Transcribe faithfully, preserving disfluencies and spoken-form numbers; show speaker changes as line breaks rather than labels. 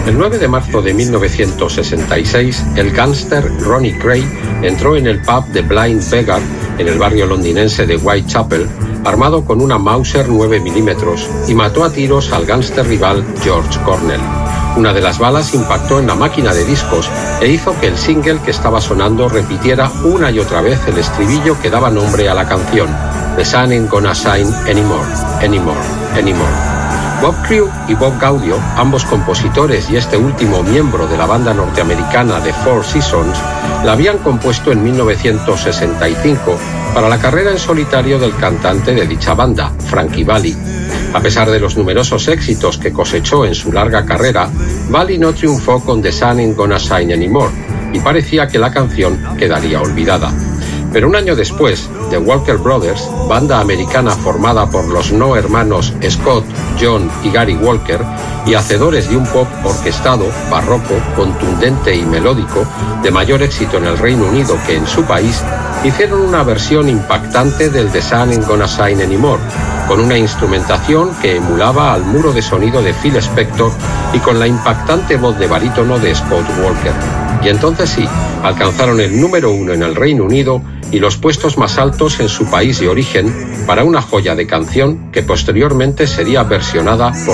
El nueve de marzo de mil novecientos sesenta y seis, el gángster Ronnie Kray entró en el pub The Blind Beggar, en el barrio londinense de Whitechapel, armado con una Mauser nueve milímetros, y mató a tiros al gángster rival George Cornell. Una de las balas impactó en la máquina de discos e hizo que el single que estaba sonando repitiera una y otra vez el estribillo que daba nombre a la canción: The sun ain't gonna shine anymore, anymore, anymore. Bob Crew y Bob Gaudio, ambos compositores y este último miembro de la banda norteamericana The Four Seasons, la habían compuesto en mil novecientos sesenta y cinco para la carrera en solitario del cantante de dicha banda, Frankie Valli. A pesar de los numerosos éxitos que cosechó en su larga carrera, Valli no triunfó con The Sun Ain't Gonna Shine Anymore y parecía que la canción quedaría olvidada. Pero un año después, The Walker Brothers, banda americana formada por los no hermanos Scott, John y Gary Walker, y hacedores de un pop orquestado, barroco, contundente y melódico, de mayor éxito en el Reino Unido que en su país, hicieron una versión impactante del The Sun Ain't Gonna Shine Anymore, con una instrumentación que emulaba al muro de sonido de Phil Spector y con la impactante voz de barítono de Scott Walker. Y entonces sí, alcanzaron el número uno en el Reino Unido y los puestos más altos en su país de origen para una joya de canción que posteriormente sería versionada por